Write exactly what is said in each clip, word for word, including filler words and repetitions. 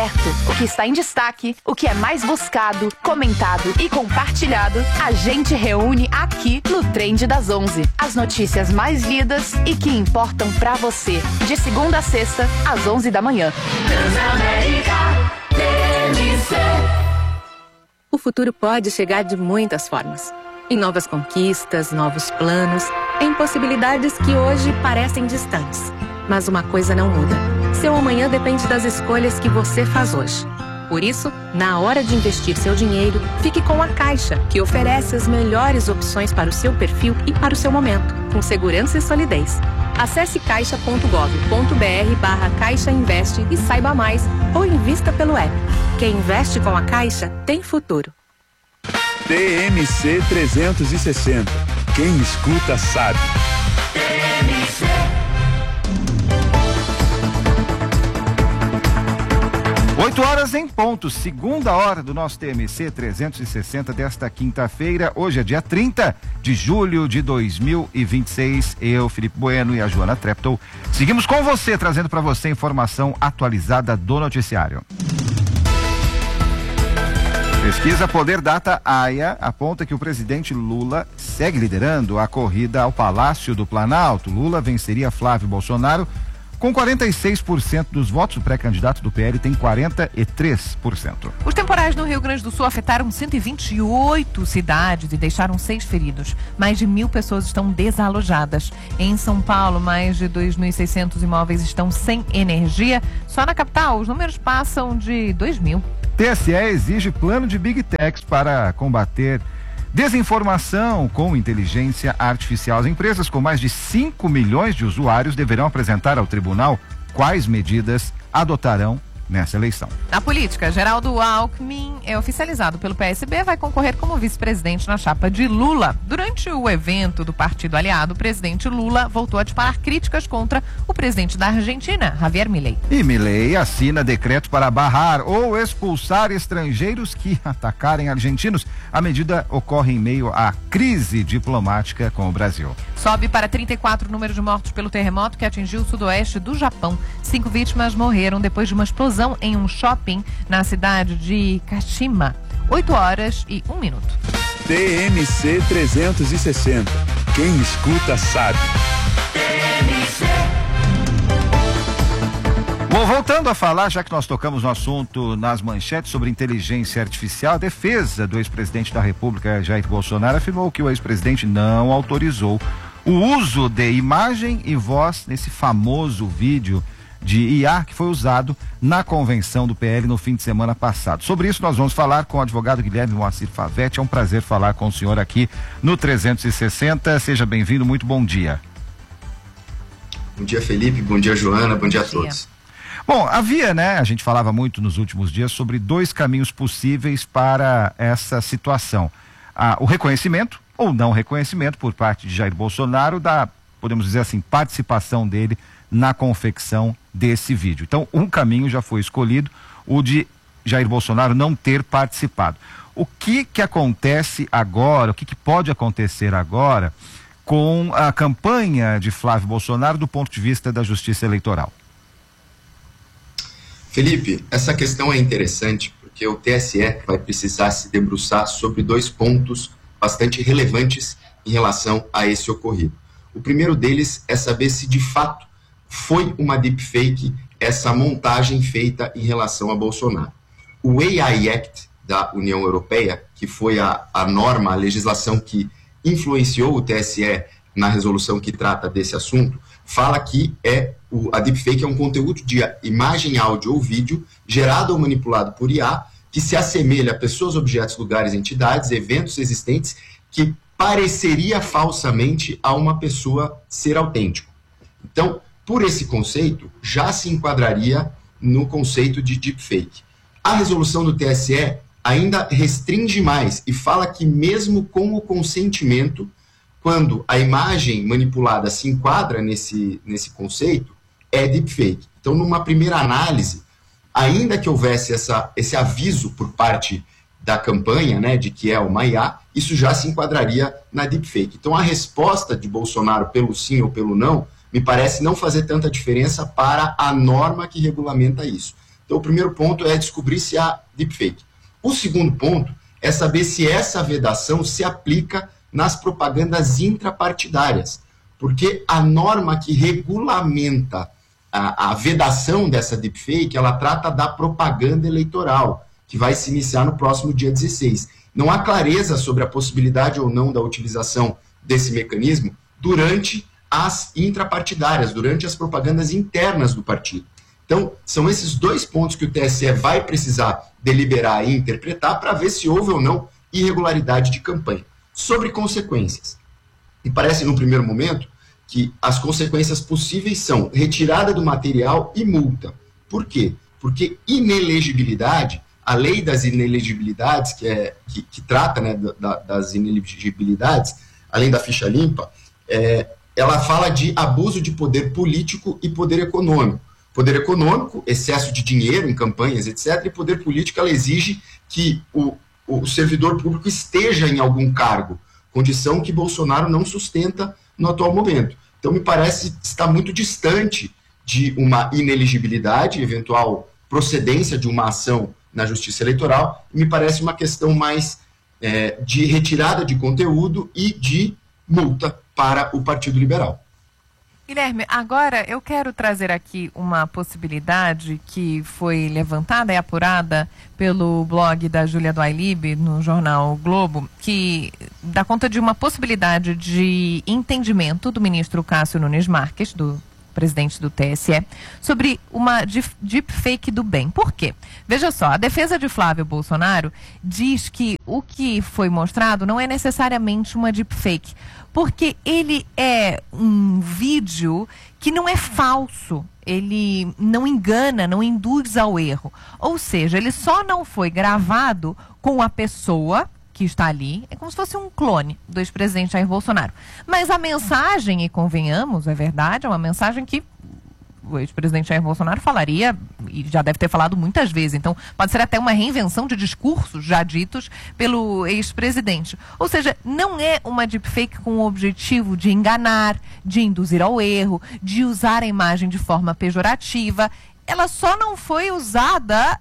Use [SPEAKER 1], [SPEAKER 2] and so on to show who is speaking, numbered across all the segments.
[SPEAKER 1] perto, o que está em destaque, o que é mais buscado, comentado e compartilhado, a gente reúne aqui no Trend das onze. As notícias mais lidas e que importam pra você. De segunda a sexta, às onze da manhã.
[SPEAKER 2] Transamérica T M C.
[SPEAKER 3] O futuro pode chegar de muitas formas. Em novas conquistas, novos planos, em possibilidades que hoje parecem distantes. Mas uma coisa não muda. Seu amanhã depende das escolhas que você faz hoje. Por isso, na hora de investir seu dinheiro, fique com a Caixa, que oferece as melhores opções para o seu perfil e para o seu momento, com segurança e solidez. Acesse caixa ponto gov ponto br barra Caixa Investe e saiba mais, ou invista pelo app. Quem investe com a Caixa tem futuro.
[SPEAKER 4] T M C trezentos e sessenta. Quem escuta sabe.
[SPEAKER 2] T M C.
[SPEAKER 5] oito horas em ponto, segunda hora do nosso T M C trezentos e sessenta desta quinta-feira. Hoje é dia trinta de julho de dois mil e vinte e seis. Eu, Felipe Bueno e a Joana Treptow seguimos com você, trazendo para você informação atualizada do noticiário. Pesquisa Poder Data A I A aponta que o presidente Lula segue liderando a corrida ao Palácio do Planalto. Lula venceria Flávio Bolsonaro com quarenta e seis por cento dos votos. O pré-candidato do P L tem quarenta e três por cento.
[SPEAKER 6] Os temporais no Rio Grande do Sul afetaram cento e vinte e oito cidades e deixaram seis feridos. Mais de mil pessoas estão desalojadas. Em São Paulo, mais de dois mil e seiscentos imóveis estão sem energia. Só na capital, os números passam de dois mil.
[SPEAKER 5] T S E exige plano de Big Techs para combater desinformação com inteligência artificial. As empresas com mais de cinco milhões de usuários deverão apresentar ao tribunal quais medidas adotarão nessa eleição.
[SPEAKER 6] Na política, Geraldo Alckmin é oficializado pelo P S B, vai concorrer como vice-presidente na chapa de Lula. Durante o evento do partido aliado, o presidente Lula voltou a disparar críticas contra o presidente da Argentina, Javier Milei.
[SPEAKER 5] E Milei assina decreto para barrar ou expulsar estrangeiros que atacarem argentinos. A medida ocorre em meio à crise diplomática com o Brasil.
[SPEAKER 6] Sobe para trinta e quatro o número de mortos pelo terremoto que atingiu o sudoeste do Japão. Cinco vítimas morreram depois de uma explosão em um shopping na cidade de Kashima. oito horas e um minuto.
[SPEAKER 4] T M C trezentos e sessenta. Quem escuta sabe.
[SPEAKER 2] T M C.
[SPEAKER 5] Bom, voltando a falar, já que nós tocamos no assunto nas manchetes sobre inteligência artificial, a defesa do ex-presidente da República, Jair Bolsonaro, afirmou que o ex-presidente não autorizou o uso de imagem e voz nesse famoso vídeo de I A que foi usado na convenção do P L no fim de semana passado. Sobre isso nós vamos falar com o advogado Guilherme Moacir Favetti. É um prazer falar com o senhor aqui no trezentos e sessenta. Seja bem-vindo, muito bom dia.
[SPEAKER 7] Bom dia, Felipe, bom dia, Joana, bom dia a todos.
[SPEAKER 5] Bom, havia, né, a gente falava muito nos últimos dias sobre dois caminhos possíveis para essa situação. Ah, o reconhecimento ou não reconhecimento por parte de Jair Bolsonaro da, podemos dizer assim, participação dele na confecção desse vídeo. Então, um caminho já foi escolhido, o de Jair Bolsonaro não ter participado. O que que acontece agora, o que que pode acontecer agora com a campanha de Flávio Bolsonaro do ponto de vista da Justiça Eleitoral?
[SPEAKER 7] Felipe, essa questão é interessante porque o T S E vai precisar se debruçar sobre dois pontos bastante relevantes em relação a esse ocorrido. O primeiro deles é saber se de fato foi uma deepfake essa montagem feita em relação a Bolsonaro. O A I Act da União Europeia, que foi a, a norma, a legislação que influenciou o T S E na resolução que trata desse assunto, fala que é o, a deepfake é um conteúdo de imagem, áudio ou vídeo gerado ou manipulado por I A que se assemelha a pessoas, objetos, lugares, entidades, eventos existentes que pareceria falsamente a uma pessoa ser autêntico. Então, por esse conceito, já se enquadraria no conceito de deepfake. A resolução do T S E ainda restringe mais e fala que mesmo com o consentimento, quando a imagem manipulada se enquadra nesse, nesse conceito, é deepfake. Então, numa primeira análise, ainda que houvesse essa, esse aviso por parte da campanha, né, de que é uma I A, isso já se enquadraria na deepfake. Então, a resposta de Bolsonaro pelo sim ou pelo não me parece não fazer tanta diferença para a norma que regulamenta isso. Então, o primeiro ponto é descobrir se há deepfake. O segundo ponto é saber se essa vedação se aplica nas propagandas intrapartidárias, porque a norma que regulamenta a, a vedação dessa deepfake, ela trata da propaganda eleitoral, que vai se iniciar no próximo dia dezesseis. Não há clareza sobre a possibilidade ou não da utilização desse mecanismo durante as intrapartidárias, durante as propagandas internas do partido. Então, são esses dois pontos que o T S E vai precisar deliberar e interpretar para ver se houve ou não irregularidade de campanha. Sobre consequências. E parece, no primeiro momento, que as consequências possíveis são retirada do material e multa. Por quê? Porque inelegibilidade, a lei das inelegibilidades, que, é, que, que trata, né, da, das inelegibilidades, além da ficha limpa, é, ela fala de abuso de poder político e poder econômico. Poder econômico, excesso de dinheiro em campanhas, etcétera. E poder político, ela exige que o, o servidor público esteja em algum cargo, condição que Bolsonaro não sustenta no atual momento. Então, me parece estar muito distante de uma ineligibilidade, eventual procedência de uma ação na Justiça Eleitoral, e me parece uma questão mais é, de retirada de conteúdo e de multa para o Partido Liberal.
[SPEAKER 6] Guilherme, agora eu quero trazer aqui uma possibilidade que foi levantada e apurada pelo blog da Júlia do Ailib, no jornal o Globo, que dá conta de uma possibilidade de entendimento do ministro Cássio Nunes Marques, do presidente do T S E, sobre uma deepfake do bem. Por quê? Veja só, a defesa de Flávio Bolsonaro diz que o que foi mostrado não é necessariamente uma deepfake, porque ele é um vídeo que não é falso, ele não engana, não induz ao erro. Ou seja, ele só não foi gravado com a pessoa que está ali, é como se fosse um clone do ex-presidente Jair Bolsonaro. Mas a mensagem, e convenhamos, é verdade, é uma mensagem que o ex-presidente Jair Bolsonaro falaria, e já deve ter falado muitas vezes, então pode ser até uma reinvenção de discursos já ditos pelo ex-presidente. Ou seja, não é uma deepfake com o objetivo de enganar, de induzir ao erro, de usar a imagem de forma pejorativa. Ela só não foi usada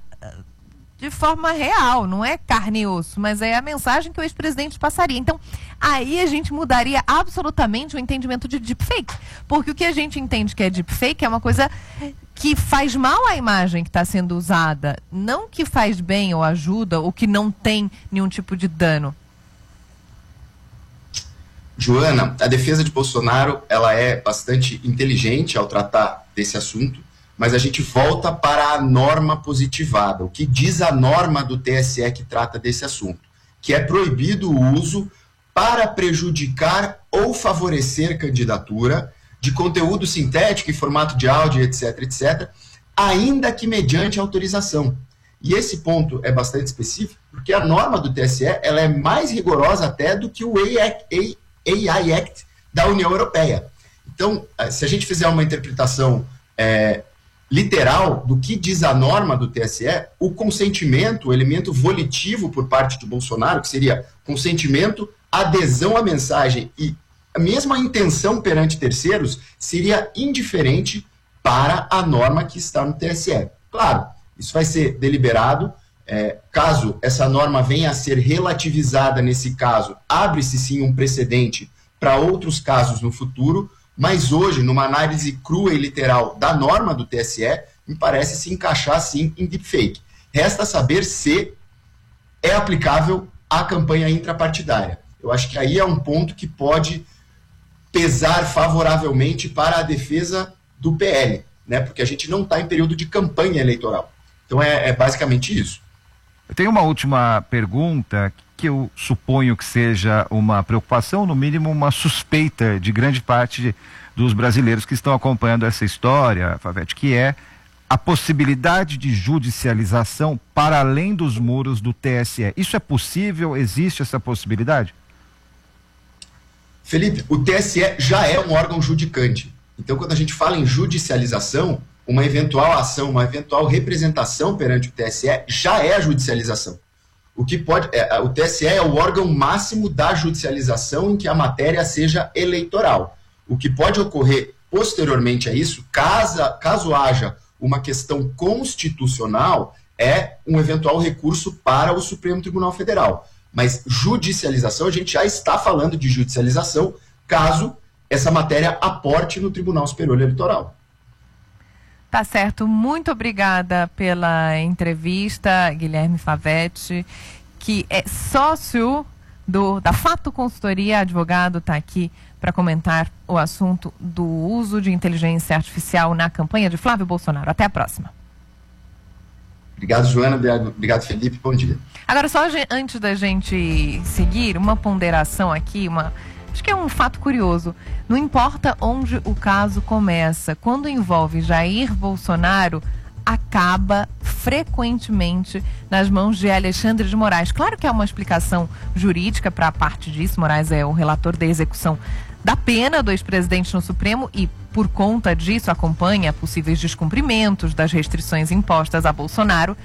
[SPEAKER 6] de forma real, não é carne e osso, mas é a mensagem que o ex-presidente passaria. Então, aí a gente mudaria absolutamente o entendimento de deepfake, porque o que a gente entende que é deepfake é uma coisa que faz mal à imagem que está sendo usada, não que faz bem ou ajuda, ou que não tem nenhum tipo de dano.
[SPEAKER 7] Joana, a defesa de Bolsonaro, ela é bastante inteligente ao tratar desse assunto, mas a gente volta para a norma positivada. O que diz a norma do T S E que trata desse assunto? Que é proibido o uso para prejudicar ou favorecer candidatura de conteúdo sintético em formato de áudio, etc, etcétera, ainda que mediante autorização. E esse ponto é bastante específico, porque a norma do T S E ela é mais rigorosa até do que o A I Act da União Europeia. Então, se a gente fizer uma interpretação é, literal do que diz a norma do T S E, o consentimento, o elemento volitivo por parte de Bolsonaro, que seria consentimento, adesão à mensagem e a mesma intenção perante terceiros, seria indiferente para a norma que está no T S E. Claro, isso vai ser deliberado, é, caso essa norma venha a ser relativizada nesse caso, abre-se sim um precedente para outros casos no futuro, mas hoje, numa análise crua e literal da norma do T S E, me parece se encaixar, sim, em deepfake. Resta saber se é aplicável à campanha intrapartidária. Eu acho que aí é um ponto que pode pesar favoravelmente para a defesa do P L, né? Porque a gente não está em período de campanha eleitoral. Então é, é basicamente isso.
[SPEAKER 5] Eu tenho uma última pergunta que eu suponho que seja uma preocupação, no mínimo uma suspeita de grande parte de, dos brasileiros que estão acompanhando essa história, Favete, que é a possibilidade de judicialização para além dos muros do T S E. Isso é possível? Existe essa possibilidade?
[SPEAKER 7] Felipe, o T S E já é um órgão judicante. Então, quando a gente fala em judicialização, uma eventual ação, uma eventual representação perante o T S E já é a judicialização. O que pode, é, o T S E é o órgão máximo da judicialização em que a matéria seja eleitoral. O que pode ocorrer posteriormente a isso, caso, caso haja uma questão constitucional é um eventual recurso para o Supremo Tribunal Federal. Mas judicialização, a gente já está falando de judicialização caso essa matéria aporte no Tribunal Superior Eleitoral.
[SPEAKER 6] Tá certo. Muito obrigada pela entrevista, Guilherme Favetti, que é sócio do, da Fato Consultoria, advogado, está aqui para comentar o assunto do uso de inteligência artificial na campanha de Flávio Bolsonaro. Até a próxima.
[SPEAKER 7] Obrigado, Joana. Obrigado, Felipe. Bom dia.
[SPEAKER 6] Agora, só antes da gente seguir, uma ponderação aqui, uma... acho que é um fato curioso. Não importa onde o caso começa, quando envolve Jair Bolsonaro, acaba frequentemente nas mãos de Alexandre de Moraes. Claro que há uma explicação jurídica para a parte disso. Moraes é o relator da execução da pena do ex-presidente no Supremo e, por conta disso, acompanha possíveis descumprimentos das restrições impostas a Bolsonaro.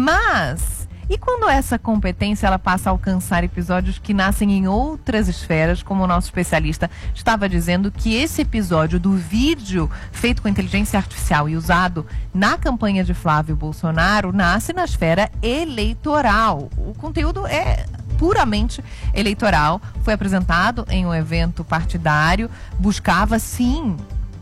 [SPEAKER 6] Mas... e quando essa competência ela passa a alcançar episódios que nascem em outras esferas, como o nosso especialista estava dizendo, que esse episódio do vídeo feito com inteligência artificial e usado na campanha de Flávio Bolsonaro nasce na esfera eleitoral. O conteúdo é puramente eleitoral, foi apresentado em um evento partidário, buscava sim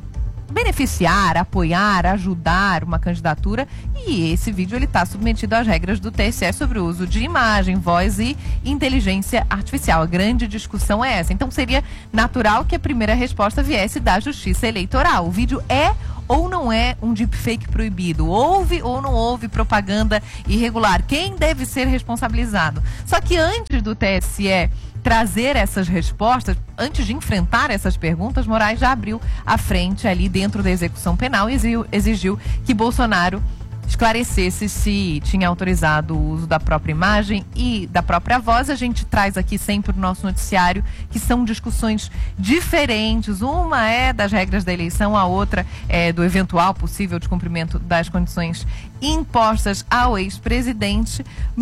[SPEAKER 6] beneficiar, apoiar, ajudar uma candidatura, e esse vídeo ele está submetido às regras do T S E sobre o uso de imagem, voz e inteligência artificial. A grande discussão é essa. Então seria natural que a primeira resposta viesse da Justiça Eleitoral. O vídeo é ou não é um deepfake proibido? Houve ou não houve propaganda irregular? Quem deve ser responsabilizado? Só que antes do T S E trazer essas respostas, antes de enfrentar essas perguntas, Moraes já abriu a frente ali dentro da execução penal e exigiu, exigiu que Bolsonaro esclarecesse se tinha autorizado o uso da própria imagem e da própria voz. A gente traz aqui sempre no nosso noticiário que são discussões diferentes. Uma é das regras da eleição, a outra é do eventual possível descumprimento das condições impostas ao ex-presidente,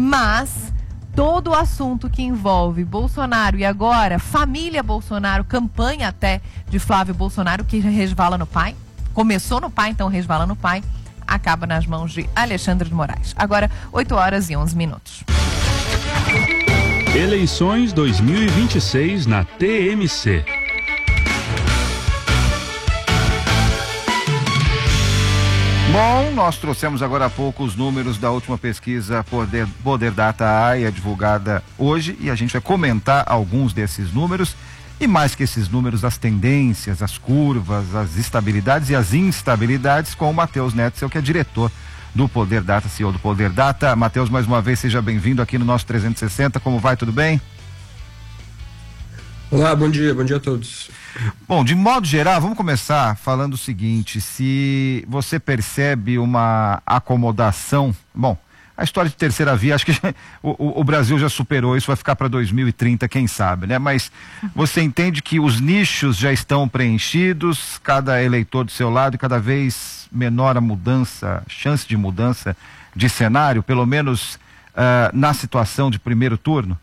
[SPEAKER 6] mas todo o assunto que envolve Bolsonaro e agora família Bolsonaro, campanha até de Flávio Bolsonaro, que resvala no pai, começou no pai, então resvala no pai, acaba nas mãos de Alexandre de Moraes. Agora, oito horas e onze minutos.
[SPEAKER 4] Eleições dois mil e vinte e seis na T M C.
[SPEAKER 5] Bom, nós trouxemos agora há pouco os números da última pesquisa Poder, Poder Data A I, é divulgada hoje, e a gente vai comentar alguns desses números, e mais que esses números, as tendências, as curvas, as estabilidades e as instabilidades, com o Matheus Netzel, que é diretor do Poder Data, C E O do Poder Data. Matheus, mais uma vez, seja bem-vindo aqui no nosso trezentos e sessenta, como vai, tudo bem?
[SPEAKER 8] Olá, bom dia, bom dia a todos.
[SPEAKER 5] Bom, de modo geral, vamos começar falando o seguinte: se você percebe uma acomodação, bom, a história de terceira via, acho que já, o, o Brasil já superou isso, vai ficar para dois mil e trinta, quem sabe, né? Mas você entende que os nichos já estão preenchidos, cada eleitor do seu lado, e cada vez menor a mudança, chance de mudança de cenário, pelo menos uh, na situação de primeiro turno?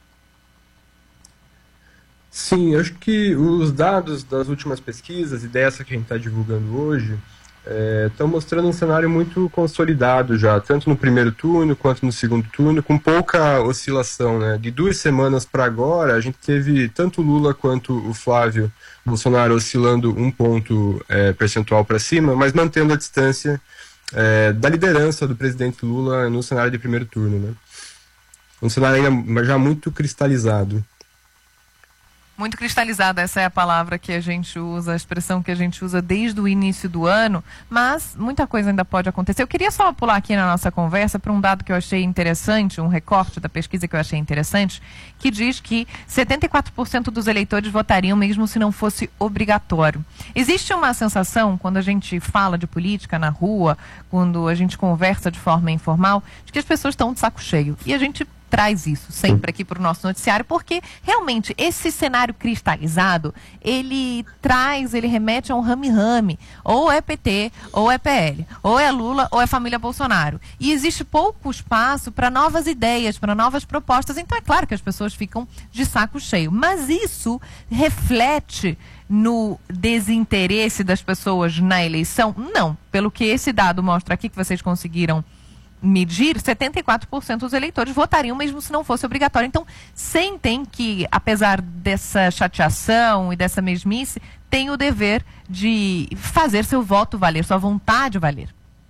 [SPEAKER 8] Sim, acho que os dados das últimas pesquisas e dessa que a gente está divulgando hoje estão é, mostrando um cenário muito consolidado já, tanto no primeiro turno quanto no segundo turno, com pouca oscilação, né? De duas semanas para agora, a gente teve tanto o Lula quanto o Flávio Bolsonaro oscilando um ponto é, percentual para cima, mas mantendo a distância é, da liderança do presidente Lula no cenário de primeiro turno, né? Um cenário ainda já muito cristalizado.
[SPEAKER 6] Muito cristalizada, essa é a palavra que a gente usa, a expressão que a gente usa desde o início do ano, mas muita coisa ainda pode acontecer. Eu queria só pular aqui na nossa conversa para um dado que eu achei interessante, um recorte da pesquisa que eu achei interessante, que diz que setenta e quatro por cento dos eleitores votariam mesmo se não fosse obrigatório. Existe uma sensação, quando a gente fala de política na rua, quando a gente conversa de forma informal, de que as pessoas estão de saco cheio. E a gente traz isso sempre aqui para o nosso noticiário, porque realmente esse cenário cristalizado, ele traz, ele remete a um rame-rame, ou é P T, ou é P L, ou é Lula, ou é família Bolsonaro. E existe pouco espaço para novas ideias, para novas propostas, então é claro que as pessoas ficam de saco cheio, mas isso reflete no desinteresse das pessoas na eleição? Não, pelo que esse dado mostra aqui que vocês conseguiram medir, setenta e quatro por cento dos eleitores votariam mesmo se não fosse obrigatório. Então, sentem que, apesar dessa chateação e dessa mesmice, tem o dever de fazer seu voto valer, sua vontade valer.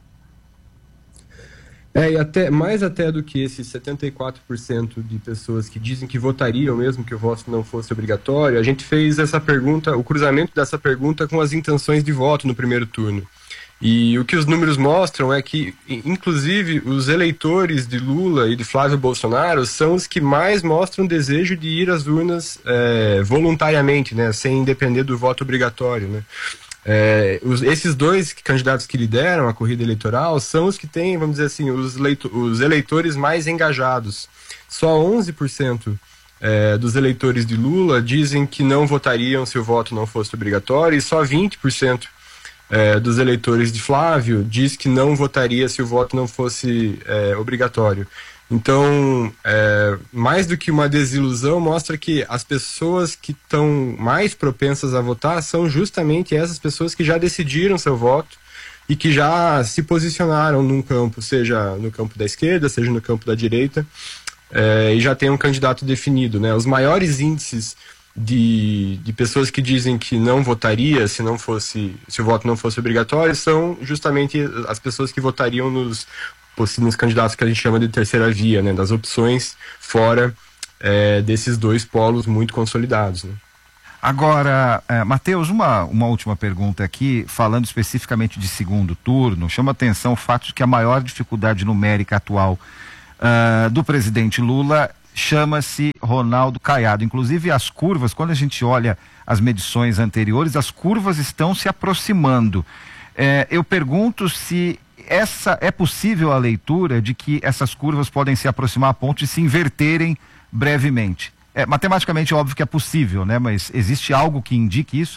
[SPEAKER 8] É, e até, mais até do que esses setenta e quatro por cento de pessoas que dizem que votariam mesmo que o voto não fosse obrigatório, a gente fez essa pergunta, o cruzamento dessa pergunta com as intenções de voto no primeiro turno. E o que os números mostram é que, inclusive, os eleitores de Lula e de Flávio Bolsonaro são os que mais mostram desejo de ir às urnas é, voluntariamente, né, sem depender do voto obrigatório, né. É, os, esses dois candidatos que lideram a corrida eleitoral são os que têm, vamos dizer assim, os, leito, os eleitores mais engajados. Só onze por cento é, dos eleitores de Lula dizem que não votariam se o voto não fosse obrigatório, e só vinte por cento É, dos eleitores de Flávio diz que não votaria se o voto não fosse é, obrigatório. Então, é, mais do que uma desilusão, mostra que as pessoas que estão mais propensas a votar são justamente essas pessoas que já decidiram seu voto e que já se posicionaram num campo, seja no campo da esquerda, seja no campo da direita, é, e já tem um candidato definido, né? Os maiores índices De, de pessoas que dizem que não votaria se não fosse, se o voto não fosse obrigatório, são justamente as pessoas que votariam nos, nos candidatos que a gente chama de terceira via, né, das opções fora é, desses dois polos muito consolidados, né.
[SPEAKER 5] Agora, é, Matheus, uma, uma última pergunta aqui, falando especificamente de segundo turno, chama atenção o fato de que a maior dificuldade numérica atual uh, do presidente Lula chama-se Ronaldo Caiado. Inclusive as curvas, quando a gente olha as medições anteriores, as curvas estão se aproximando. É, eu pergunto se essa é possível a leitura de que essas curvas podem se aproximar a ponto de se inverterem brevemente. É, matematicamente é óbvio que é possível, né? Mas existe algo que indique isso?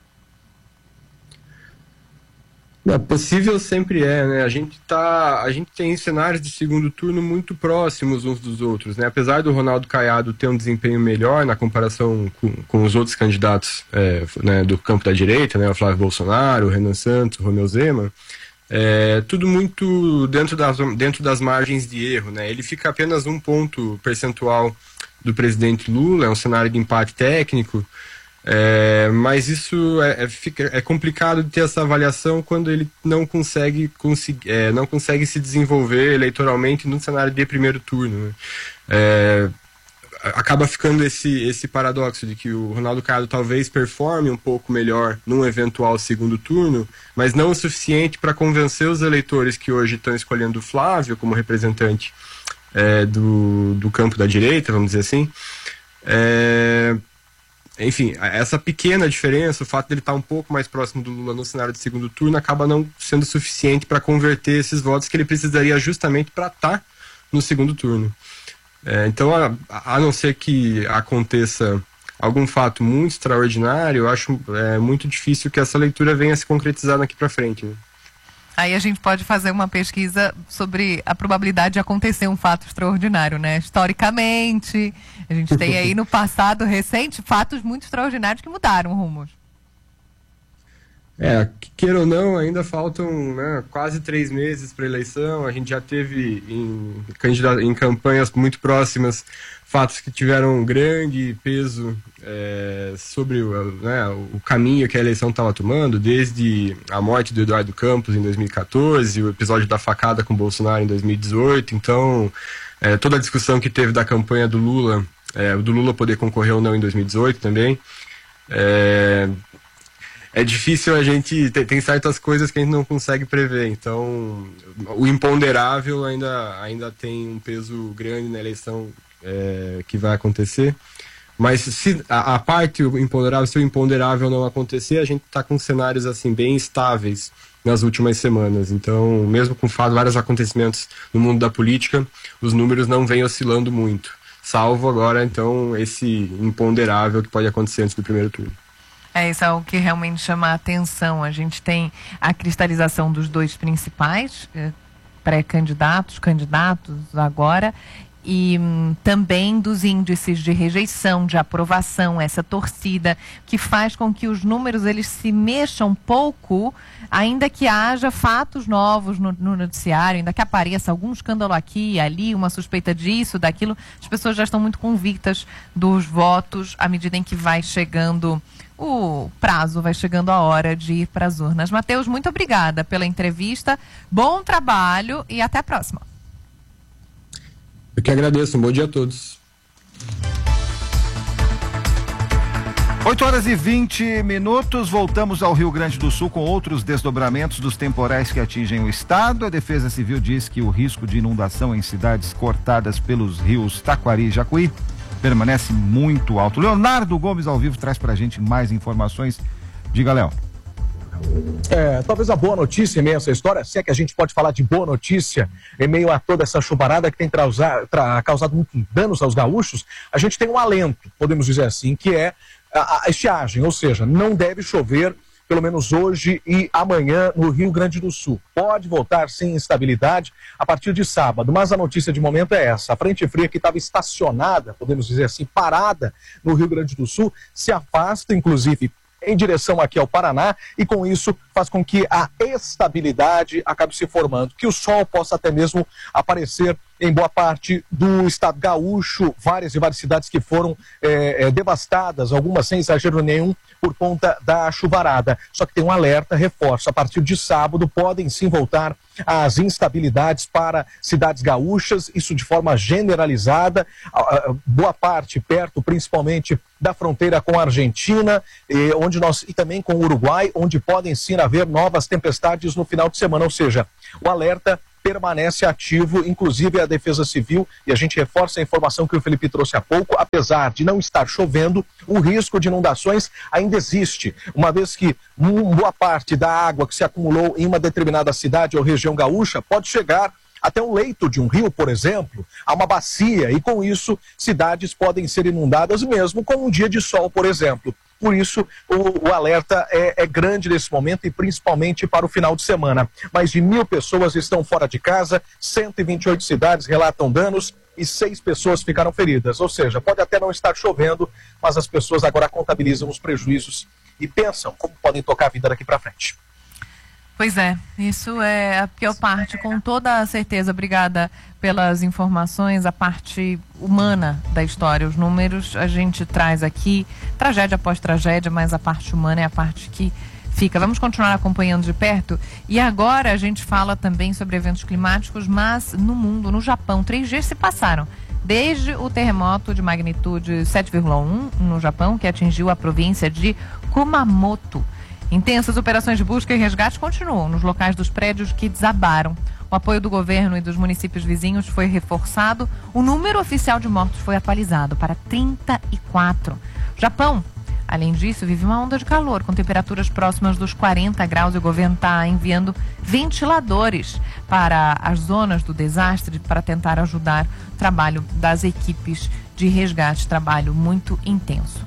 [SPEAKER 8] Não, possível sempre é, né? A gente tá, a gente tem cenários de segundo turno muito próximos uns dos outros, né? Apesar do Ronaldo Caiado ter um desempenho melhor na comparação com, com os outros candidatos é, né, do campo da direita, né? O Flávio Bolsonaro, o Renan Santos, o Romeu Zema, é, tudo muito dentro das, dentro das margens de erro, né? Ele fica apenas um ponto percentual do presidente Lula, é um cenário de empate técnico. É, mas isso é, é, fica, é complicado de ter essa avaliação quando ele não consegue, consegui, é, não consegue se desenvolver eleitoralmente no cenário de primeiro turno, né? É, acaba ficando esse, esse paradoxo de que o Ronaldo Caiado talvez performe um pouco melhor num eventual segundo turno, mas não o suficiente para convencer os eleitores que hoje estão escolhendo o Flávio como representante é, do, do campo da direita, vamos dizer assim. É, Enfim, essa pequena diferença, o fato dele estar um pouco mais próximo do Lula no cenário de segundo turno, acaba não sendo suficiente para converter esses votos que ele precisaria justamente para estar no segundo turno. É, então, a, a não ser que aconteça algum fato muito extraordinário, eu acho é, muito difícil que essa leitura venha a se concretizar daqui para frente, né?
[SPEAKER 6] Aí a gente pode fazer uma pesquisa sobre a probabilidade de acontecer um fato extraordinário, né? Historicamente, a gente tem aí no passado recente fatos muito extraordinários que mudaram rumos.
[SPEAKER 8] É, queira ou não, ainda faltam, né, quase três meses para a eleição. A gente já teve em, em campanhas muito próximas fatos que tiveram um grande peso é, sobre o, né, o caminho que a eleição estava tomando, desde a morte do Eduardo Campos em dois mil e quatorze, o episódio da facada com Bolsonaro em dois mil e dezoito. Então, é, toda a discussão que teve da campanha do Lula, é, do Lula poder concorrer ou não em dois mil e dezoito também. É, É difícil a gente... Tem, tem certas coisas que a gente não consegue prever. Então, o imponderável ainda, ainda tem um peso grande na eleição é, que vai acontecer. Mas se a, a parte o imponderável, se o imponderável não acontecer, a gente está com cenários assim bem estáveis nas últimas semanas. Então, mesmo com vários acontecimentos no mundo da política, os números não vêm oscilando muito, salvo agora, então, esse imponderável que pode acontecer antes do primeiro turno.
[SPEAKER 6] É, isso é o que realmente chama a atenção. A gente tem a cristalização dos dois principais pré-candidatos, candidatos agora, e hum, também dos índices de rejeição, de aprovação, essa torcida que faz com que os números eles se mexam pouco, ainda que haja fatos novos no, no noticiário, ainda que apareça algum escândalo aqui e ali, uma suspeita disso, daquilo, as pessoas já estão muito convictas dos votos à medida em que vai chegando o prazo, vai chegando a hora de ir para as urnas. Matheus, muito obrigada pela entrevista, bom trabalho e até a próxima.
[SPEAKER 8] Eu que agradeço, um bom dia a todos.
[SPEAKER 5] oito horas e vinte minutos, voltamos ao Rio Grande do Sul com outros desdobramentos dos temporais que atingem o estado. A Defesa Civil diz que o risco de inundação em cidades cortadas pelos rios Taquari e Jacuí permanece muito alto. Leonardo Gomes ao vivo traz pra gente mais informações. Diga, Léo.
[SPEAKER 9] É, talvez a boa notícia em meio a essa história, se é que a gente pode falar de boa notícia, em meio a toda essa chuvarada que tem trausar, tra, causado muitos danos aos gaúchos, a gente tem um alento, podemos dizer assim, que é a, a estiagem, ou seja, não deve chover pelo menos hoje e amanhã no Rio Grande do Sul. Pode voltar sem instabilidade a partir de sábado, mas a notícia de momento é essa. A frente fria que estava estacionada, podemos dizer assim, parada no Rio Grande do Sul, se afasta, inclusive, em direção aqui ao Paraná, e com isso faz com que a estabilidade acabe se formando, que o sol possa até mesmo aparecer em boa parte do estado gaúcho, várias e várias cidades que foram é, é, devastadas, algumas sem exagero nenhum, por conta da chuvarada. Só que tem um alerta, reforço, a partir de sábado podem sim voltar as instabilidades para cidades gaúchas, isso de forma generalizada, boa parte perto principalmente da fronteira com a Argentina, e, onde nós, e também com o Uruguai, onde podem sim haver novas tempestades no final de semana, ou seja, o alerta permanece ativo, inclusive a Defesa Civil, e a gente reforça a informação que o Felipe trouxe há pouco, apesar de não estar chovendo, o risco de inundações ainda existe, uma vez que boa parte da água que se acumulou em uma determinada cidade ou região gaúcha pode chegar até o leito de um rio, por exemplo, a uma bacia, e com isso cidades podem ser inundadas mesmo com um dia de sol, por exemplo. Por isso, o, o alerta é, é grande nesse momento e principalmente para o final de semana. Mais de mil pessoas estão fora de casa, cento e vinte e oito cidades relatam danos e seis pessoas ficaram feridas. Ou seja, pode até não estar chovendo, mas as pessoas agora contabilizam os prejuízos e pensam como podem tocar a vida daqui para frente.
[SPEAKER 6] Pois é, isso é a pior parte, com toda a certeza. Obrigada pelas informações, a parte humana da história, os números a gente traz aqui, tragédia após tragédia, mas a parte humana é a parte que fica. Vamos continuar acompanhando de perto e agora a gente fala também sobre eventos climáticos, mas no mundo, no Japão, três dias se passaram. Desde o terremoto de magnitude sete vírgula um no Japão, que atingiu a província de Kumamoto. Intensas operações de busca e resgate continuam nos locais dos prédios que desabaram. O apoio do governo e dos municípios vizinhos foi reforçado. O número oficial de mortos foi atualizado para trinta e quatro. O Japão, além disso, vive uma onda de calor com temperaturas próximas dos quarenta graus e o governo está enviando ventiladores para as zonas do desastre para tentar ajudar o trabalho das equipes de resgate, trabalho muito intenso.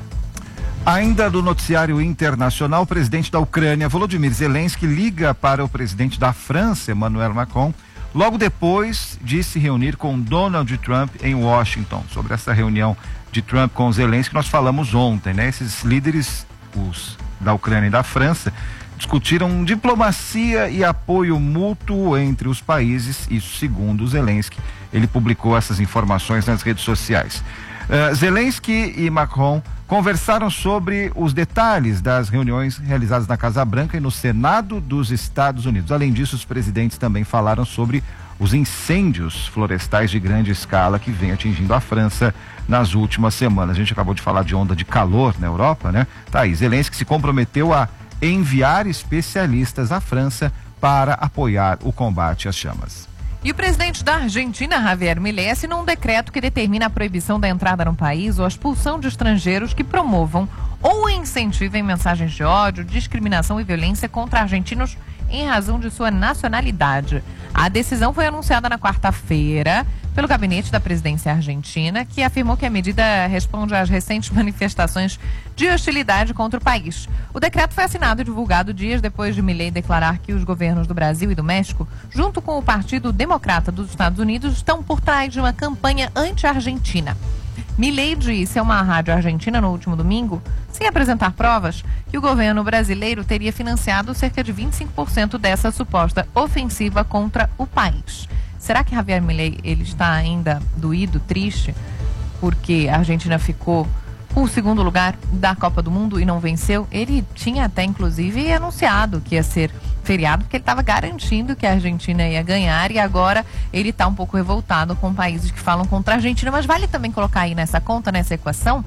[SPEAKER 5] Ainda do noticiário internacional, o presidente da Ucrânia, Volodymyr Zelensky, liga para o presidente da França, Emmanuel Macron, logo depois de se reunir com Donald Trump em Washington. Sobre essa reunião de Trump com Zelensky, nós falamos ontem, né? Esses líderes, os da Ucrânia e da França, discutiram diplomacia e apoio mútuo entre os países, isso segundo Zelensky. Ele publicou essas informações nas redes sociais. Uh, Zelensky e Macron conversaram sobre os detalhes das reuniões realizadas na Casa Branca e no Senado dos Estados Unidos. Além disso, os presidentes também falaram sobre os incêndios florestais de grande escala que vem atingindo a França nas últimas semanas. A gente acabou de falar de onda de calor na Europa, né? Tá aí, Zelensky se comprometeu a enviar especialistas à França para apoiar o combate às chamas.
[SPEAKER 6] E o presidente da Argentina, Javier Milei, assinou um decreto que determina a proibição da entrada no país ou a expulsão de estrangeiros que promovam ou incentivem mensagens de ódio, discriminação e violência contra argentinos em razão de sua nacionalidade. A decisão foi anunciada na quarta-feira pelo gabinete da presidência argentina, que afirmou que a medida responde às recentes manifestações de hostilidade contra o país. O decreto foi assinado e divulgado dias depois de Milei declarar que os governos do Brasil e do México, junto com o Partido Democrata dos Estados Unidos, estão por trás de uma campanha anti-argentina. Milei disse a uma rádio argentina no último domingo, sem apresentar provas, que o governo brasileiro teria financiado cerca de vinte e cinco por cento dessa suposta ofensiva contra o país. Será que Javier Milei ele está ainda doído, triste, porque a Argentina ficou com o segundo lugar da Copa do Mundo e não venceu? Ele tinha até, inclusive, anunciado que ia ser feriado, porque ele estava garantindo que a Argentina ia ganhar, e agora ele está um pouco revoltado com países que falam contra a Argentina. Mas vale também colocar aí nessa conta, nessa equação,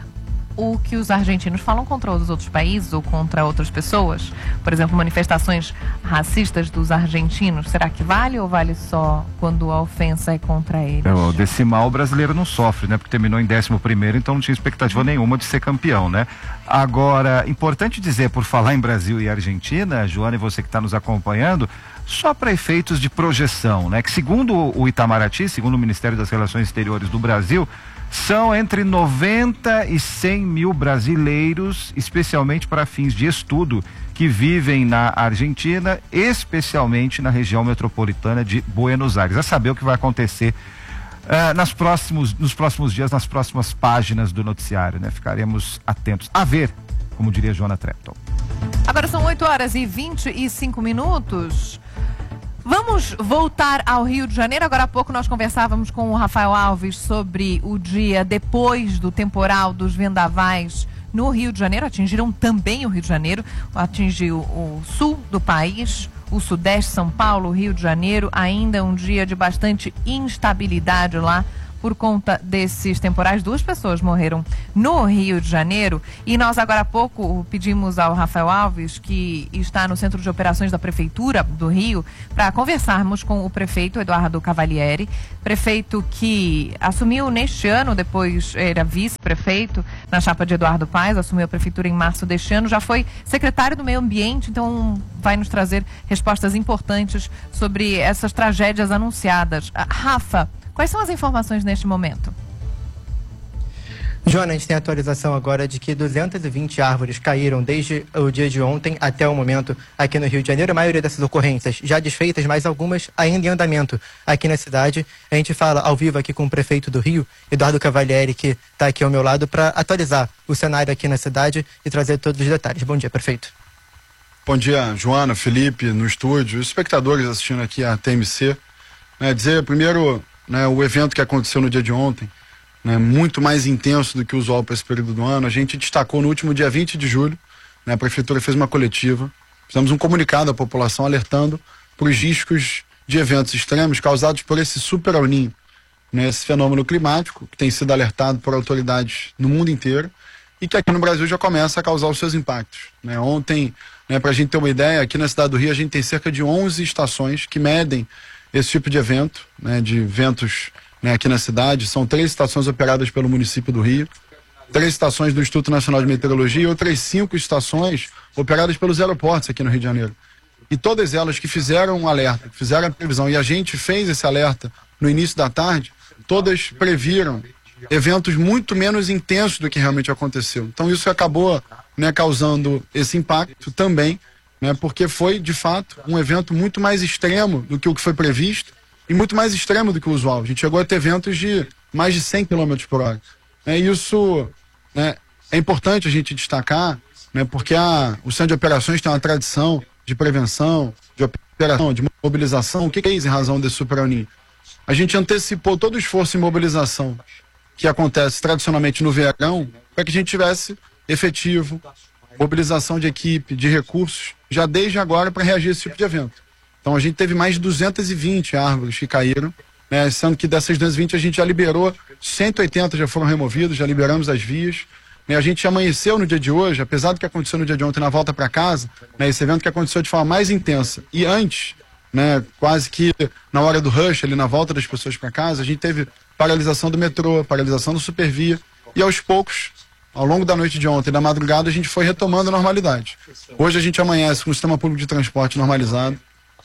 [SPEAKER 6] o que os argentinos falam contra os outros países ou contra outras pessoas. Por exemplo, manifestações racistas dos argentinos. Será que vale ou vale só quando a ofensa é contra eles?
[SPEAKER 5] É, o decimal brasileiro não sofre, né? Porque terminou em décimo primeiro, então não tinha expectativa nenhuma de ser campeão, né? Agora, importante dizer, por falar em Brasil e Argentina, Joana, e você que está nos acompanhando, só para efeitos de projeção, né? Que segundo o Itamaraty, segundo o Ministério das Relações Exteriores do Brasil, são entre noventa e cem mil brasileiros, especialmente para fins de estudo, que vivem na Argentina, especialmente na região metropolitana de Buenos Aires. A saber o que vai acontecer uh, nas próximos, nos próximos dias, nas próximas páginas do noticiário, né? Ficaremos atentos a ver, como diria Joana Trepton.
[SPEAKER 6] Agora são oito horas e vinte e cinco minutos. Vamos voltar ao Rio de Janeiro. Agora há pouco nós conversávamos com o Rafael Alves sobre o dia depois do temporal dos vendavais no Rio de Janeiro. Atingiram também o Rio de Janeiro, atingiu o sul do país, o sudeste, São Paulo, Rio de Janeiro. Ainda um dia de bastante instabilidade lá por conta desses temporais. Duas pessoas morreram no Rio de Janeiro, e nós agora há pouco pedimos ao Rafael Alves, que está no Centro de Operações da Prefeitura do Rio, para conversarmos com o prefeito Eduardo Cavalieri, prefeito que assumiu neste ano, depois era vice-prefeito na chapa de Eduardo Paes, assumiu a prefeitura em março deste ano, já foi secretário do Meio Ambiente, então vai nos trazer respostas importantes sobre essas tragédias anunciadas. Rafa, quais são as informações neste momento?
[SPEAKER 10] Joana, a gente tem a atualização agora de que duzentas e vinte árvores caíram desde o dia de ontem até o momento aqui no Rio de Janeiro. A maioria dessas ocorrências já desfeitas, mas algumas ainda em andamento aqui na cidade. A gente fala ao vivo aqui com o prefeito do Rio, Eduardo Cavalieri, que está aqui ao meu lado, para atualizar o cenário aqui na cidade e trazer todos os detalhes. Bom dia, prefeito.
[SPEAKER 11] Bom dia, Joana, Felipe, no estúdio, os espectadores assistindo aqui a T M C. É, dizer primeiro, né, o evento que aconteceu no dia de ontem, né, muito mais intenso do que o usual para esse período do ano. A gente destacou no último dia vinte de julho, né, a prefeitura fez uma coletiva, fizemos um comunicado à população alertando para os riscos de eventos extremos causados por esse super El Niño, né, esse fenômeno climático que tem sido alertado por autoridades no mundo inteiro e que aqui no Brasil já começa a causar os seus impactos, né. Ontem, né, para a gente ter uma ideia, aqui na cidade do Rio a gente tem cerca de onze estações que medem esse tipo de evento, né, de ventos, né, aqui na cidade. São três estações operadas pelo município do Rio, três estações do Instituto Nacional de Meteorologia e outras cinco estações operadas pelos aeroportos aqui no Rio de Janeiro. E todas elas que fizeram um alerta, que fizeram a previsão, e a gente fez esse alerta no início da tarde, todas previram eventos muito menos intensos do que realmente aconteceu. Então isso acabou, né, causando esse impacto também, né, porque foi, de fato, um evento muito mais extremo do que o que foi previsto e muito mais extremo do que o usual. A gente chegou a ter eventos de mais de cem quilômetros por hora. É, isso, né, é importante a gente destacar, né, porque a, o Centro de Operações tem uma tradição de prevenção, de operação, de mobilização. O que é isso em razão desse Super El Niño? A gente antecipou todo o esforço em mobilização que acontece tradicionalmente no verão para que a gente tivesse efetivo, mobilização de equipe, de recursos, já desde agora para reagir a esse tipo de evento. Então a gente teve mais de duzentas e vinte árvores que caíram, né, sendo que dessas duzentas e vinte a gente já liberou, cento e oitenta já foram removidos, já liberamos as vias. Né, a gente amanheceu no dia de hoje, apesar do que aconteceu no dia de ontem na volta para casa, né, esse evento que aconteceu de forma mais intensa. E antes, né, quase que na hora do rush, ali na volta das pessoas para casa, a gente teve paralisação do metrô, paralisação do Supervia, e aos poucos, ao longo da noite de ontem e da madrugada, a gente foi retomando a normalidade. Hoje a gente amanhece com o sistema público de transporte normalizado.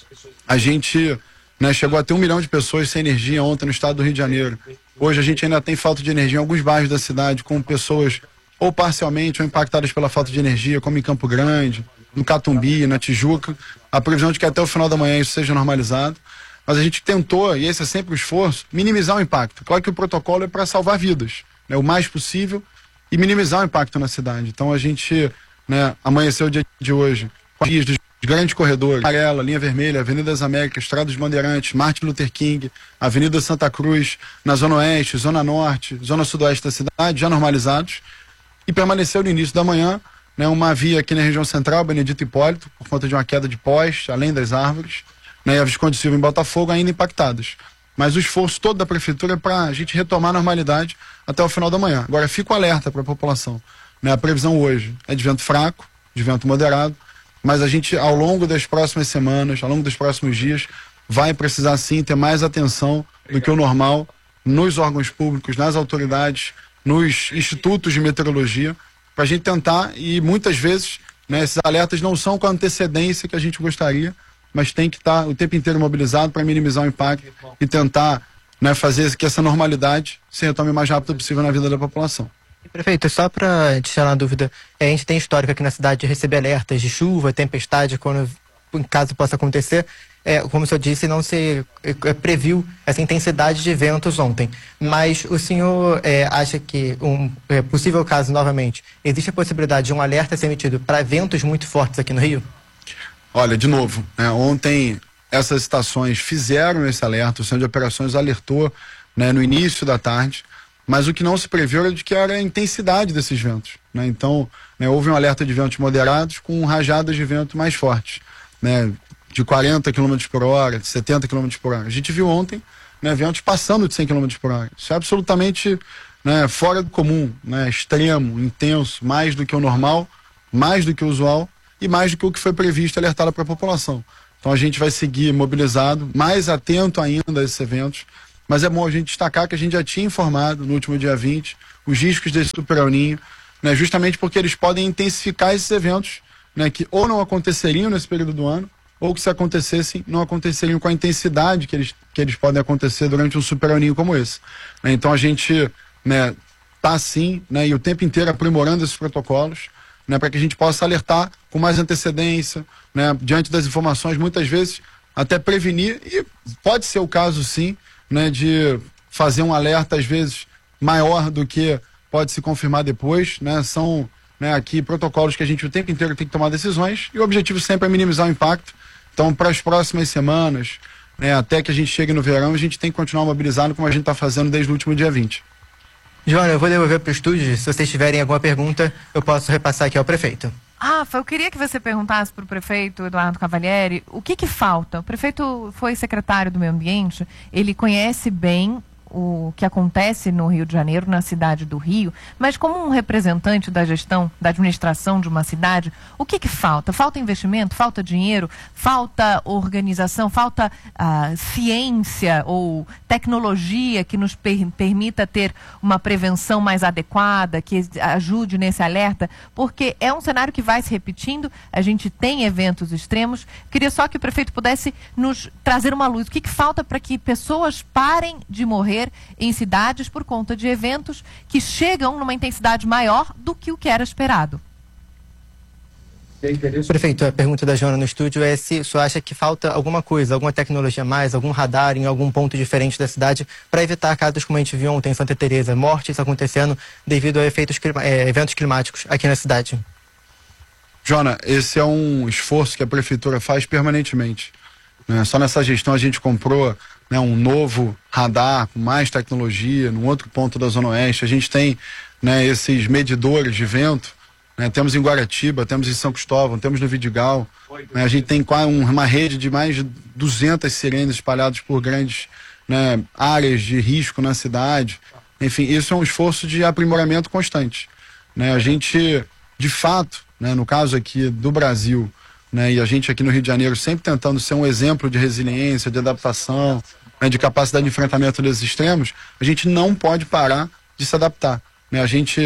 [SPEAKER 11] A gente, né, chegou a ter um milhão de pessoas sem energia ontem no estado do Rio de Janeiro. Hoje a gente ainda tem falta de energia em alguns bairros da cidade, com pessoas ou parcialmente ou impactadas pela falta de energia, como em Campo Grande, no Catumbi, na Tijuca. A previsão de que até o final da manhã isso seja normalizado. Mas a gente tentou, e esse é sempre o esforço, minimizar o impacto. Claro que o protocolo é para salvar vidas, né, o mais possível, e minimizar o impacto na cidade. Então a gente, né, amanheceu o dia de hoje com as dos grandes corredores, Amarela, Linha Vermelha, Avenida das Américas, Estrada dos Bandeirantes, Martin Luther King, Avenida Santa Cruz, na Zona Oeste, Zona Norte, Zona Sudoeste da cidade, já normalizados. E permaneceu no início da manhã, né, uma via aqui na região central, Benedito Hipólito, por conta de uma queda de poste, além das árvores, né, e a Visconde Silva em Botafogo ainda impactadas. Mas o esforço todo da prefeitura é para a gente retomar a normalidade até o final da manhã. Agora, fico alerta para a população, né, a previsão hoje é de vento fraco, de vento moderado, mas a gente, ao longo das próximas semanas, ao longo dos próximos dias, vai precisar sim ter mais atenção do que o normal nos órgãos públicos, nas autoridades, nos institutos de meteorologia, para a gente tentar, e muitas vezes, né, esses alertas não são com a antecedência que a gente gostaria, mas tem que estar o tempo inteiro mobilizado para minimizar o impacto e tentar, né, fazer que essa normalidade se retome o mais rápido possível na vida da população.
[SPEAKER 10] Prefeito, só para tirar uma dúvida, a gente tem histórico aqui na cidade de receber alertas de chuva, tempestade, quando em caso possa acontecer. É, como o senhor disse, não se é, previu essa intensidade de ventos ontem. Mas o senhor é, acha que um é, possível caso, novamente, existe a possibilidade de um alerta ser emitido para ventos muito fortes aqui no Rio?
[SPEAKER 11] Olha, de novo, né, ontem essas estações fizeram esse alerta, o Centro de Operações alertou, né, no início da tarde, mas o que não se previu era de que era a intensidade desses ventos, né? Então, né, houve um alerta de ventos moderados com rajadas de vento mais fortes, né, de quarenta quilômetros por hora, de setenta quilômetros por hora. A gente viu ontem, né, ventos passando de cem quilômetros por hora. Isso é absolutamente, né, fora do comum, né, extremo, intenso, mais do que o normal, mais do que o usual e mais do que o que foi previsto e alertado para a população. Então a gente vai seguir mobilizado, mais atento ainda a esses eventos, mas é bom a gente destacar que a gente já tinha informado no último dia vinte os riscos desse Super El Niño, né, justamente porque eles podem intensificar esses eventos, né, que ou não aconteceriam nesse período do ano, ou que se acontecessem, não aconteceriam com a intensidade que eles, que eles podem acontecer durante um Super El Niño como esse. Né, então a gente, né, tá sim, né, e o tempo inteiro aprimorando esses protocolos, né, para que a gente possa alertar com mais antecedência, né, diante das informações, muitas vezes até prevenir, e pode ser o caso sim, né, de fazer um alerta às vezes maior do que pode se confirmar depois, né, são, né, aqui protocolos que a gente o tempo inteiro tem que tomar decisões, e o objetivo sempre é minimizar o impacto. Então, para as próximas semanas, né, até que a gente chegue no verão, a gente tem que continuar mobilizado como a gente está fazendo desde o último dia vinte.
[SPEAKER 10] Joana, eu vou devolver para o estúdio. Se vocês tiverem alguma pergunta, eu posso repassar aqui ao prefeito.
[SPEAKER 6] Rafa, eu queria que você perguntasse para o prefeito Eduardo Cavalieri o que que falta. O prefeito foi secretário do Meio Ambiente, ele conhece bem o que acontece no Rio de Janeiro, na cidade do Rio, mas como um representante da gestão, da administração de uma cidade, o que que falta? Falta investimento? Falta dinheiro? Falta organização? Falta ah, ciência ou tecnologia que nos per permita ter uma prevenção mais adequada, que ajude nesse alerta? Porque é um cenário que vai se repetindo, a gente tem eventos extremos. Queria só que o prefeito pudesse nos trazer uma luz. O que que falta para que pessoas parem de morrer em cidades por conta de eventos que chegam numa intensidade maior do que o que era esperado?
[SPEAKER 10] Prefeito, a pergunta da Joana no estúdio é se o senhor acha que falta alguma coisa, alguma tecnologia a mais, algum radar em algum ponto diferente da cidade para evitar casos como a gente viu ontem em Santa Teresa, mortes acontecendo devido a efeitos, é, eventos climáticos aqui na cidade.
[SPEAKER 11] Joana, esse é um esforço que a prefeitura faz permanentemente. Né? Só nessa gestão a gente comprou, né, um novo radar com mais tecnologia num outro ponto da Zona Oeste. A gente tem, né, esses medidores de vento, né, temos em Guaratiba, temos em São Cristóvão, temos no Vidigal, né, a gente tem um, uma rede de mais de duzentas sirenes espalhadas por grandes, né, áreas de risco na cidade. Enfim, isso é um esforço de aprimoramento constante. Né? A gente, de fato, né, no caso aqui do Brasil, né, e a gente aqui no Rio de Janeiro sempre tentando ser um exemplo de resiliência, de adaptação, né, de capacidade de enfrentamento desses extremos, a gente não pode parar de se adaptar. Né? A gente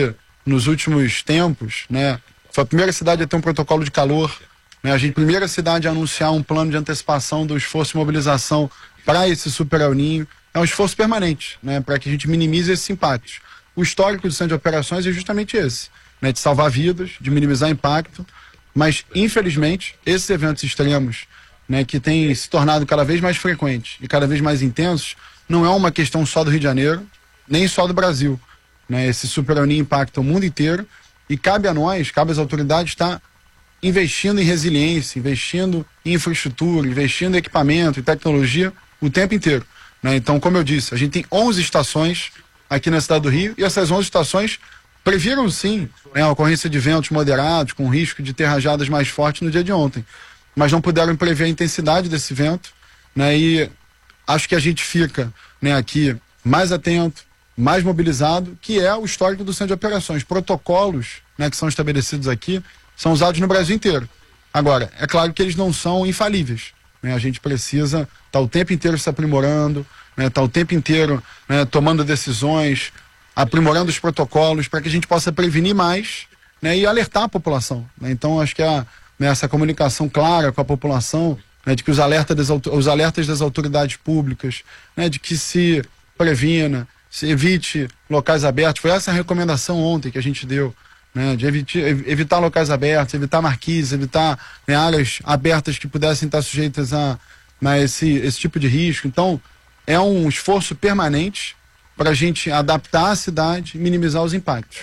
[SPEAKER 11] nos últimos tempos, né? Foi a primeira cidade a ter um protocolo de calor, né? A gente, primeira cidade a anunciar um plano de antecipação do esforço de mobilização para esse Super El Niño. É um esforço permanente, né? Para que a gente minimize esses impactos. O histórico do Centro de Operações é justamente esse, né? De salvar vidas, de minimizar impacto, mas, infelizmente, esses eventos extremos, né, que têm se tornado cada vez mais frequentes e cada vez mais intensos, não é uma questão só do Rio de Janeiro, nem só do Brasil, né? Esse Super El Niño impacta o mundo inteiro e cabe a nós, cabe às autoridades estar investindo em resiliência, investindo em infraestrutura, investindo em equipamento e tecnologia o tempo inteiro, né? Então, como eu disse, a gente tem onze estações aqui na cidade do Rio e essas onze estações previram sim, né, a ocorrência de ventos moderados com risco de ter rajadas mais fortes no dia de ontem, mas não puderam prever a intensidade desse vento, né? E acho que a gente fica, né, aqui mais atento, mais mobilizado, que é o histórico do Centro de Operações. Protocolos, né, que são estabelecidos aqui são usados no Brasil inteiro. Agora, é claro que eles não são infalíveis, né? A gente precisa estar tá o tempo inteiro se aprimorando, né, tá o tempo inteiro, né, tomando decisões, aprimorando os protocolos para que a gente possa prevenir mais, né, e alertar a população, né? Então, acho que a, né, essa comunicação clara com a população, né, de que os alertas das, os alertas das autoridades públicas, né, de que se previna, se evite locais abertos. Foi essa a recomendação ontem que a gente deu, né, de evite, evitar locais abertos, evitar marquises, evitar, né, áreas abertas que pudessem estar sujeitas a, né, esse, esse tipo de risco. Então, é um esforço permanente para a gente adaptar a cidade e minimizar os impactos.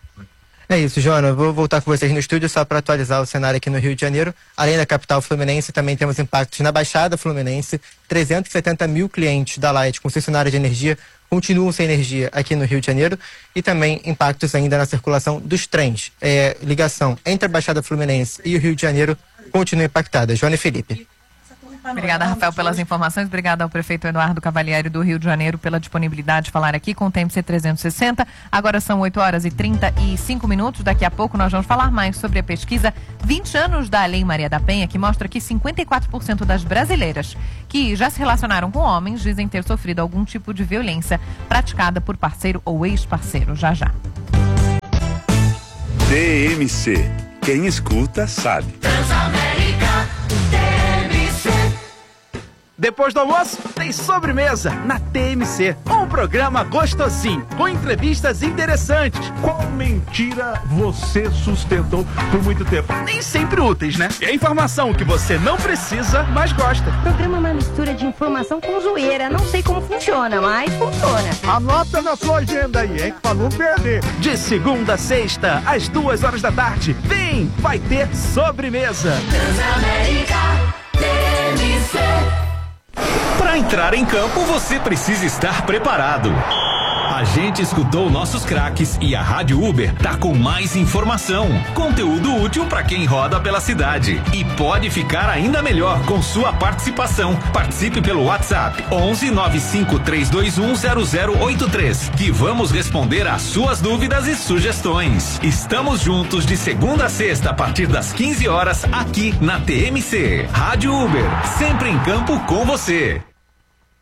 [SPEAKER 10] É isso, Joana. Vou voltar com vocês no estúdio só para atualizar o cenário aqui no Rio de Janeiro. Além da capital fluminense, também temos impactos na Baixada Fluminense. trezentos e setenta mil clientes da Light, concessionária de energia, continuam sem energia aqui no Rio de Janeiro. E também impactos ainda na circulação dos trens. É, ligação entre a Baixada Fluminense e o Rio de Janeiro continua impactada. Joana e Felipe.
[SPEAKER 6] Obrigada, Rafael, pelas informações. Obrigada ao prefeito Eduardo Cavalieri do Rio de Janeiro pela disponibilidade de falar aqui com o T M C trezentos e sessenta. Agora são oito horas e trinta e cinco minutos. Daqui a pouco nós vamos falar mais sobre a pesquisa vinte anos da Lei Maria da Penha, que mostra que cinquenta e quatro por cento das brasileiras que já se relacionaram com homens dizem ter sofrido algum tipo de violência praticada por parceiro ou ex-parceiro. Já já.
[SPEAKER 4] T M C. Quem escuta sabe.
[SPEAKER 2] Transamérica, T M C.
[SPEAKER 12] Depois do almoço, tem sobremesa na T M C. Um programa gostosinho, com entrevistas interessantes.
[SPEAKER 13] Qual mentira você sustentou por muito tempo?
[SPEAKER 12] Nem sempre úteis, né? É informação que você não precisa, mas gosta.
[SPEAKER 14] O programa é uma mistura de informação com zoeira. Não sei como funciona, mas funciona.
[SPEAKER 13] Anota na sua agenda aí, hein? Pra não perder.
[SPEAKER 12] De segunda a sexta, às duas horas da tarde. Vem, vai ter sobremesa.
[SPEAKER 2] Transamérica, T M C.
[SPEAKER 15] Para entrar em campo, você precisa estar preparado. A gente escutou nossos craques e a Rádio Uber tá com mais informação, conteúdo útil para quem roda pela cidade e pode ficar ainda melhor com sua participação. Participe pelo WhatsApp onze nove cinco três dois um zero zero oito três, que vamos responder às suas dúvidas e sugestões. Estamos juntos de segunda a sexta a partir das quinze horas aqui na T M C. Rádio Uber, sempre em campo com você.